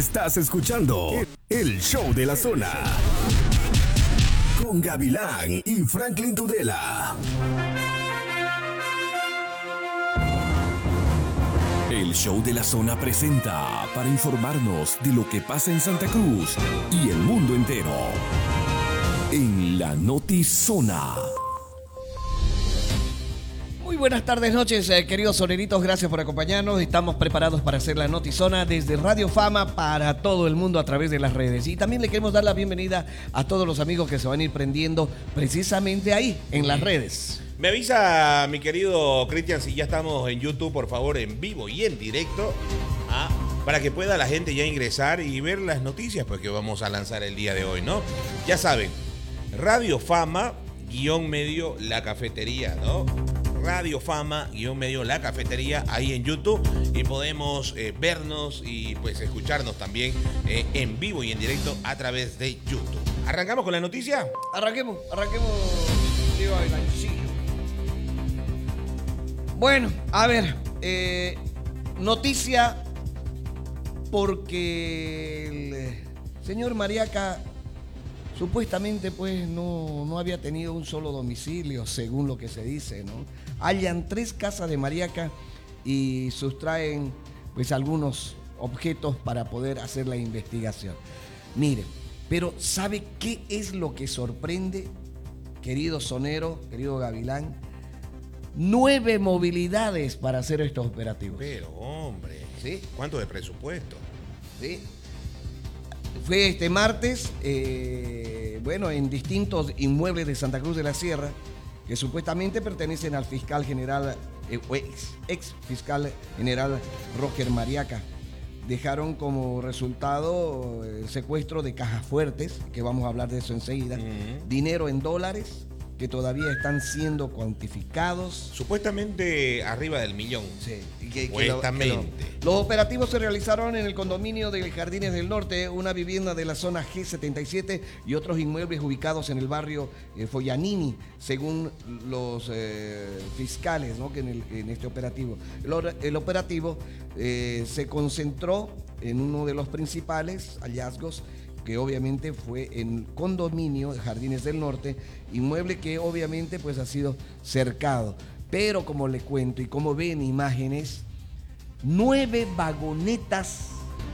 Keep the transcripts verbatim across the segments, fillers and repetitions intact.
Estás escuchando el show de la zona con Gavilán y Franklin Tudela. El show de la zona presenta para informarnos de lo que pasa en Santa Cruz y el mundo entero. En la Notizona. Muy buenas tardes, noches, eh, queridos soneritos, gracias por acompañarnos. Estamos preparados para hacer la Notizona desde Radio Fama para todo el mundo a través de las redes. Y también le queremos dar la bienvenida a todos los amigos que se van a ir prendiendo precisamente ahí, en las redes. Me avisa, mi querido Cristian, si ya estamos en YouTube, por favor, en vivo y en directo, ¿ah? Para que pueda la gente ya ingresar y ver las noticias pues, que vamos a lanzar el día de hoy, ¿no? Ya saben, Radio Fama, guión medio, La Cafetería, ¿no? Radio Fama, guión medio, La Cafetería, ahí en YouTube, y podemos eh, vernos y pues escucharnos también eh, en vivo y en directo a través de YouTube. ¿Arrancamos con la noticia? Arranquemos, arranquemos. Tío Bailancillo. Bueno, a ver, eh, noticia porque el señor Mariaca supuestamente pues no, no había tenido un solo domicilio, según lo que se dice, ¿no? Hallan tres casas de Mariaca y sustraen pues algunos objetos para poder hacer la investigación. Mire, pero ¿sabe qué es lo que sorprende, querido sonero, querido Gavilán? Nueve movilidades para hacer estos operativos. Pero, hombre, ¿sí? ¿Cuánto de presupuesto? Sí. Fue este martes, eh, bueno, en distintos inmuebles de Santa Cruz de la Sierra, que supuestamente pertenecen al fiscal general, eh, ex, ex fiscal general Roger Mariaca. Dejaron como resultado el secuestro de cajas fuertes, que vamos a hablar de eso enseguida, uh-huh. Dinero en dólares, que todavía están siendo cuantificados. Supuestamente arriba del millón. Sí. Que, Supuestamente. que lo, que lo, los operativos se realizaron en el condominio de Jardines del Norte, una vivienda de la zona G setenta y siete y otros inmuebles ubicados en el barrio eh, Foyanini, según los eh, fiscales, ¿no? que en, el, en este operativo. El, el operativo eh, se concentró en uno de los principales hallazgos, que obviamente fue en condominio de Jardines del Norte, inmueble que obviamente pues ha sido cercado. Pero como le cuento y como ven imágenes, nueve vagonetas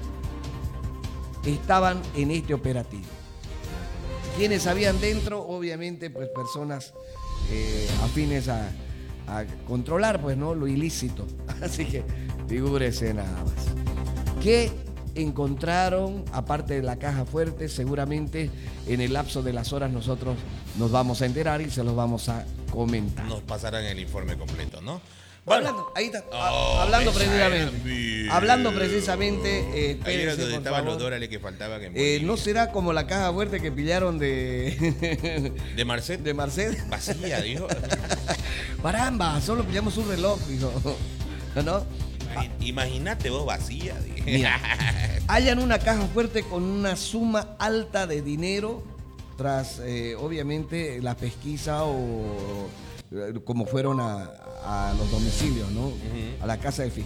estaban en este operativo. ¿Quiénes habían dentro? Obviamente pues personas eh, afines a, a controlar pues no lo ilícito. Así que figúrese nada más. ¿Qué encontraron, aparte de la caja fuerte? Seguramente en el lapso de las horas nosotros nos vamos a enterar y se los vamos a comentar. Nos pasarán el informe completo, ¿no? Bueno, hablando, ahí está, oh, hablando precisamente, hablando precisamente, eh, ahí era donde estaban los dólares que faltaban en Bolivia. Eh, ¿No será como la caja fuerte que pillaron de... ¿De Marcet? De Marcet. Vacía, dijo. Caramba, solo pillamos un reloj, dijo. ¿No? Imagínate vos vacía. Mira, hallan una caja fuerte con una suma alta de dinero tras, eh, obviamente, la pesquisa o eh, como fueron a, a los domicilios, ¿no? Uh-huh. A la casa del fiscal.